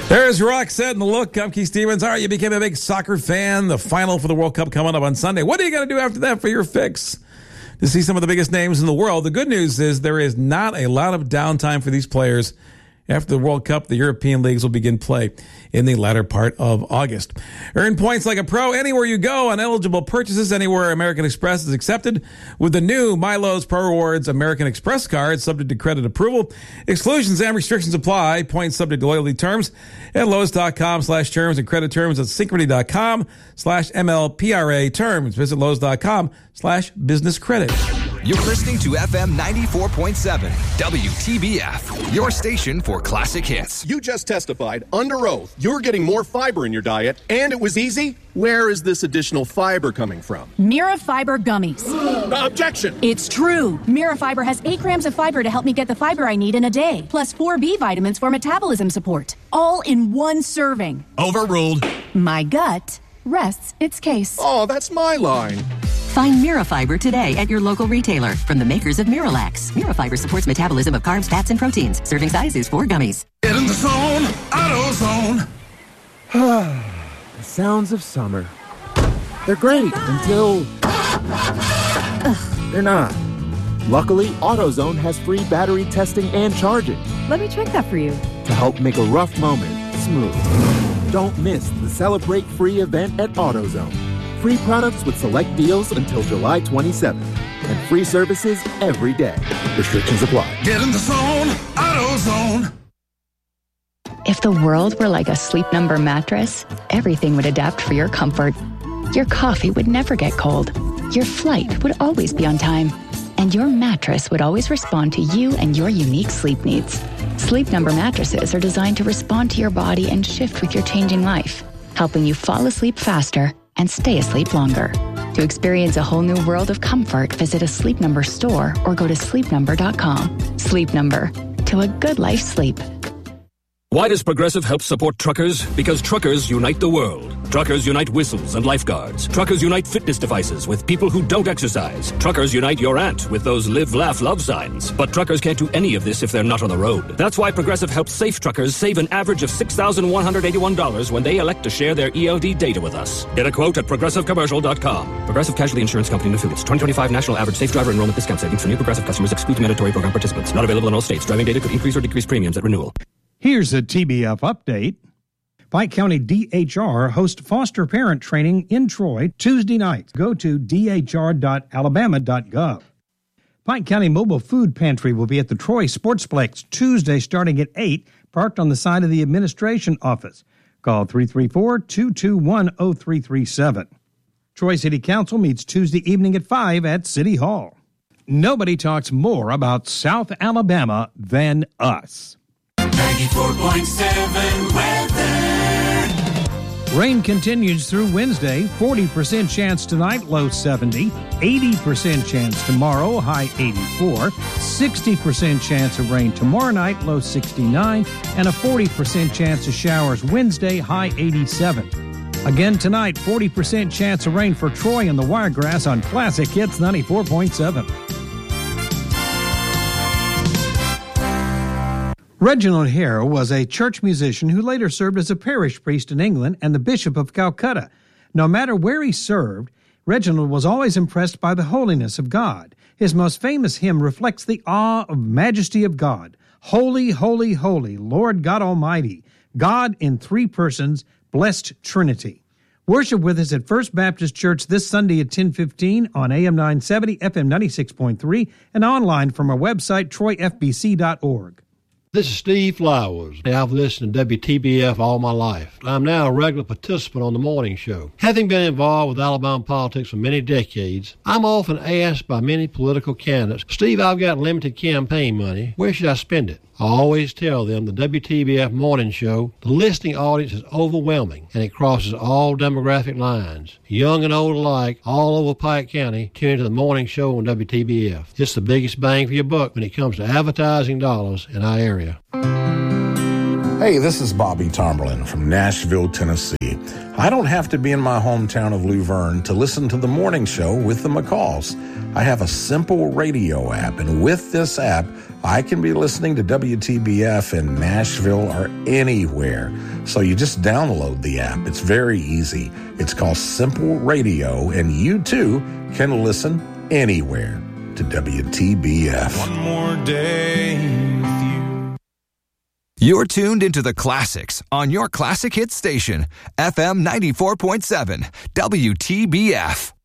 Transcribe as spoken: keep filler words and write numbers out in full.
There's Roxette and the Look. I'm Keith Stevens. All right, you became a big soccer fan. The final for the World Cup coming up on Sunday. What are you going to do after that for your fix? To see some of the biggest names in the world. The good news is there is not a lot of downtime for these players. After the World Cup, the European leagues will begin play in the latter part of August. Earn points like a pro anywhere you go on eligible purchases anywhere American Express is accepted with the new Milo's Pro Rewards American Express card subject to credit approval. Exclusions and restrictions apply. Points subject to loyalty terms at Lowe's.com slash terms and credit terms at Synchrony.com slash MLPRA terms. Visit Lowe's.com slash business credit. You're listening to F M ninety-four point seven, W T B F, your station for classic hits. You just testified under oath you're getting more fiber in your diet, and it was easy. Where is this additional fiber coming from? Mira Fiber Gummies. Objection! It's true. Mira Fiber has eight grams of fiber to help me get the fiber I need in a day, plus four B vitamins for metabolism support, all in one serving. Overruled. My gut rests its case. Oh, that's my line. Find Mirafiber today at your local retailer from the makers of Miralax. Mirafiber supports metabolism of carbs, fats, and proteins. Serving size is four gummies. Get in the zone, AutoZone. The sounds of summer. They're great until they're not. Luckily, AutoZone has free battery testing and charging. Let me check that for you. To help make a rough moment smooth. Don't miss the Celebrate Free event at AutoZone. Free products with select deals until July twenty-seventh. And free services every day. Restrictions apply. Get in the zone, AutoZone. If the world were like a Sleep Number mattress, everything would adapt for your comfort. Your coffee would never get cold. Your flight would always be on time. And your mattress would always respond to you and your unique sleep needs. Sleep Number mattresses are designed to respond to your body and shift with your changing life, helping you fall asleep faster and stay asleep longer. To experience a whole new world of comfort, visit a Sleep Number store or go to sleep number dot com. Sleep Number. To a good life sleep. Why does Progressive help support truckers? Because truckers unite the world. Truckers unite whistles and lifeguards. Truckers unite fitness devices with people who don't exercise. Truckers unite your aunt with those live, laugh, love signs. But truckers can't do any of this if they're not on the road. That's why Progressive helps safe truckers save an average of six thousand one hundred eighty-one dollars when they elect to share their E L D data with us. Get a quote at progressive commercial dot com. Progressive Casualty Insurance Company and Affiliates. twenty twenty-five National Average Safe Driver Enrollment Discount Savings for new Progressive customers excludes mandatory program participants. Not available in all states. Driving data could increase or decrease premiums at renewal. Here's a T B F update. Pike County D H R hosts foster parent training in Troy Tuesday night. Go to d h r dot alabama dot gov. Pike County Mobile Food Pantry will be at the Troy Sportsplex Tuesday starting at eight, parked on the side of the administration office. Call three three four, two two one, zero three three seven. Troy City Council meets Tuesday evening at five at City Hall. Nobody talks more about South Alabama than us. ninety-four point seven weather. Rain continues through Wednesday. forty percent chance tonight, low seventy. eighty percent chance tomorrow, high eighty-four. sixty percent chance of rain tomorrow night, low sixty-nine. And a forty percent chance of showers Wednesday, high eighty-seven. Again tonight, forty percent chance of rain for Troy and the Wiregrass on Classic Hits ninety-four point seven. Reginald Hare was a church musician who later served as a parish priest in England and the Bishop of Calcutta. No matter where he served, Reginald was always impressed by the holiness of God. His most famous hymn reflects the awe of majesty of God. Holy, holy, holy, Lord God Almighty, God in three persons, blessed Trinity. Worship with us at First Baptist Church this Sunday at ten fifteen on A M nine seventy, F M ninety-six point three, and online from our website, troy f b c dot org. This is Steve Flowers. I've listened to W T B F all my life. I'm now a regular participant on the morning show. Having been involved with Alabama politics for many decades, I'm often asked by many political candidates, Steve, I've got limited campaign money. Where should I spend it? I always tell them the W T B F morning show, the listening audience is overwhelming, and it crosses all demographic lines. Young and old alike, all over Pike County, tune into the morning show on W T B F. It's the biggest bang for your buck when it comes to advertising dollars in our area. Hey, this is Bobby Tomberlin from Nashville, Tennessee. I don't have to be in my hometown of Luverne to listen to the morning show with the McCalls. I have a simple radio app, and with this app, I can be listening to W T B F in Nashville or anywhere. So you just download the app. It's very easy. It's called Simple Radio, and you too can listen anywhere to W T B F. One more day with you. You're tuned into the classics on your classic hit station, F M ninety-four point seven, W T B F.